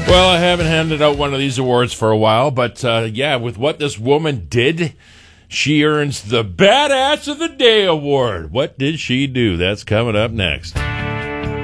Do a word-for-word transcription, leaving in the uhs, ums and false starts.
Well, I haven't handed out one of these awards for a while, but uh, yeah, with what this woman did, she earns the Badass of the Day award. What did she do? That's coming up next.